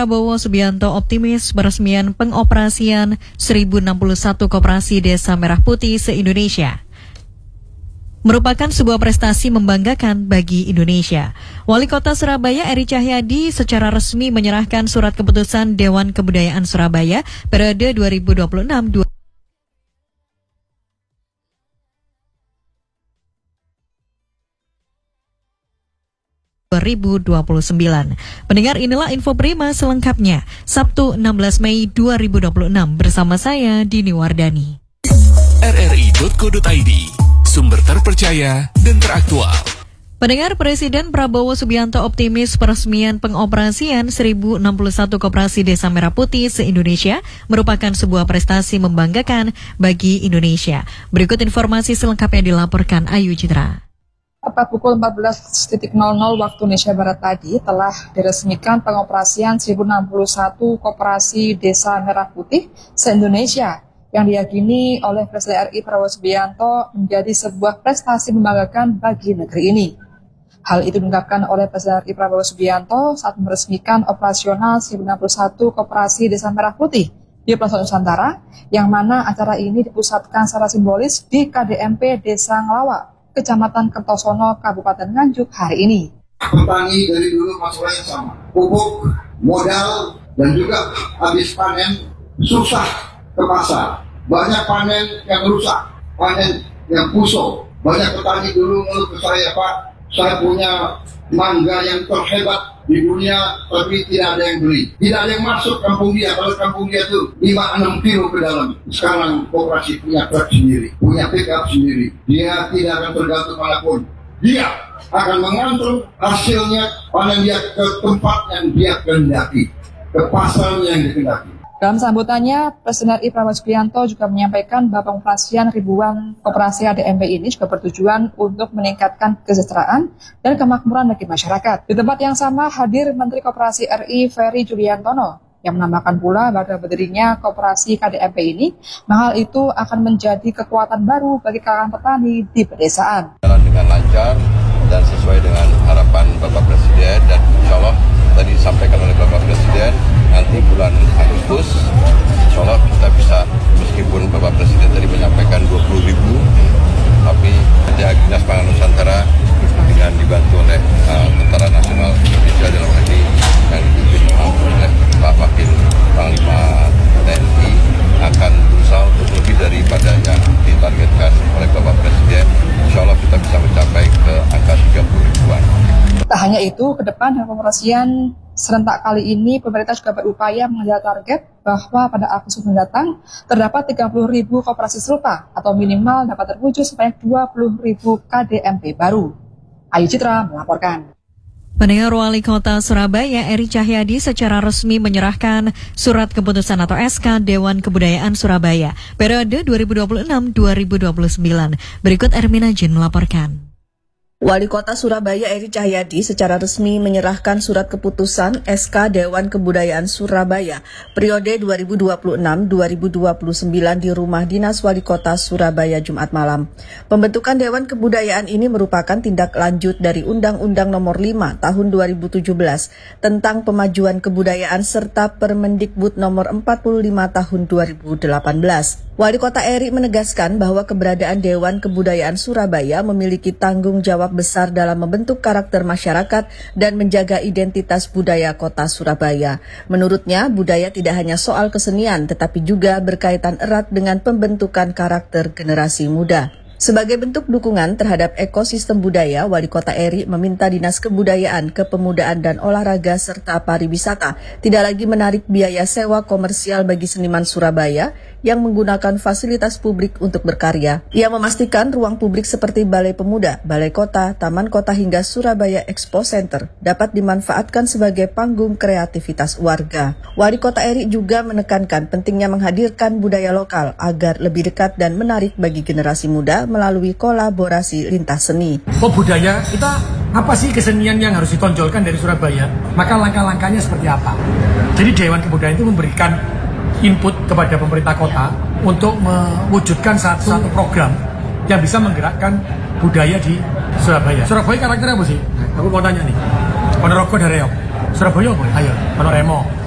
Prabowo Subianto optimis peresmian pengoperasian 1061 koperasi Desa Merah Putih se-Indonesia merupakan sebuah prestasi membanggakan bagi Indonesia. Wali Kota Surabaya Eri Cahyadi secara resmi menyerahkan surat keputusan Dewan Kebudayaan Surabaya periode 2026 2029. Pendengar, inilah info prima selengkapnya. Sabtu 16 Mei 2026 bersama saya Dini Wardani. RRI.co.id, sumber terpercaya dan teraktual. Pendengar, Presiden Prabowo Subianto optimis peresmian pengoperasian 1061 koperasi Desa Merah Putih se-Indonesia merupakan sebuah prestasi membanggakan bagi Indonesia. Berikut informasi selengkapnya dilaporkan Ayu Citra. Tepat pukul 14.00 waktu Indonesia Barat tadi telah diresmikan pengoperasian 1061 koperasi Desa Merah Putih se-Indonesia yang diyakini oleh Presiden RI Prabowo Subianto menjadi sebuah prestasi membanggakan bagi negeri ini. Hal itu diungkapkan oleh Presiden RI Prabowo Subianto saat meresmikan operasional 1061 koperasi Desa Merah Putih di Pelosok Nusantara, yang mana acara ini dipusatkan secara simbolis di KDMP Desa Nglawa, Kecamatan Kertosono, Kabupaten Nganjuk hari ini. Petani dari dulu masalahnya sama, pupuk, modal, dan juga habis panen susah ke pasar. Banyak panen yang rusak, panen yang busuk. Banyak petani dulu menurut saya, Pak, saya punya mangga yang terhebat di dunia, tapi tidak ada yang beli. Tidak ada yang masuk kampung dia. Kalau kampung dia itu 5-6 kilo ke dalam. Sekarang koperasi punya truk sendiri, punya pickup sendiri. Dia tidak akan tergantung manapun. Dia akan mengantar hasilnya, panen dia ke tempat yang dia kehendaki, ke pasar yang dikehendaki. Dalam sambutannya, Presiden RI Prabowo Subianto juga menyampaikan bahwa pengoperasian ribuan koperasi ADMP ini juga bertujuan untuk meningkatkan kesejahteraan dan kemakmuran bagi masyarakat. Di tempat yang sama hadir Menteri Koperasi RI Ferry Juliantono yang menambahkan pula bahwa berdirinya koperasi KDMP ini, hal itu akan menjadi kekuatan baru bagi kalangan petani di pedesaan. Jalan dengan lancar dan sesuai dengan harapan Bapak Presiden, dan insya Allah tadi disampaikan oleh Bapak Presiden, nanti bulan Agustus insya Allah kita bisa, meskipun Bapak Presiden tadi menyampaikan 20.000, tapi ada Dinas Pangan Nusantara dengan dibantu oleh Tentara Nasional Indonesia dalam negeri yang dipimpin oleh Pak Wakil Panglima TNI akan berusaha untuk lebih daripada yang ditargetkan oleh Bapak Presiden. Insya Allah kita bisa mencapai ke angka 30.000-an. Tak hanya itu, ke depan dengan pengoperasian serentak kali ini, pemerintah juga berupaya mengejar target bahwa pada Agustus mendatang terdapat 30.000 koperasi serupa atau minimal dapat terwujud sebanyak 20.000 KDMP baru. Ayu Citra melaporkan. Pendengar, Wali Kota Surabaya Eri Cahyadi secara resmi menyerahkan surat keputusan atau SK Dewan Kebudayaan Surabaya periode 2026-2029. Berikut Ermina Jin melaporkan. Wali Kota Surabaya Eri Cahyadi secara resmi menyerahkan surat keputusan SK Dewan Kebudayaan Surabaya periode 2026-2029 di Rumah Dinas Wali Kota Surabaya Jumat malam. Pembentukan Dewan Kebudayaan ini merupakan tindak lanjut dari Undang-Undang Nomor 5 Tahun 2017 tentang Pemajuan Kebudayaan serta Permendikbud Nomor 45 Tahun 2018. Wali Kota Eri menegaskan bahwa keberadaan Dewan Kebudayaan Surabaya memiliki tanggung jawab besar dalam membentuk karakter masyarakat dan menjaga identitas budaya kota Surabaya. Menurutnya, budaya tidak hanya soal kesenian, tetapi juga berkaitan erat dengan pembentukan karakter generasi muda. Sebagai bentuk dukungan terhadap ekosistem budaya, Wali Kota Eri meminta Dinas Kebudayaan, Kepemudaan dan Olahraga serta Pariwisata tidak lagi menarik biaya sewa komersial bagi seniman Surabaya yang menggunakan fasilitas publik untuk berkarya. Ia memastikan ruang publik seperti Balai Pemuda, Balai Kota, Taman Kota hingga Surabaya Expo Center dapat dimanfaatkan sebagai panggung kreativitas warga. Wali Kota Eri juga menekankan pentingnya menghadirkan budaya lokal agar lebih dekat dan menarik bagi generasi muda melalui kolaborasi lintas seni. Budaya kita apa sih kesenian yang harus ditonjolkan dari Surabaya? Maka langkah-langkahnya seperti apa? Jadi Dewan Kebudayaan itu memberikan input kepada pemerintah kota untuk mewujudkan satu program yang bisa menggerakkan budaya di Surabaya. Surabaya karakternya apa sih? Aku mau tanya nih. Ponorogo dari Surabaya apa? Ayo, Ponoremo.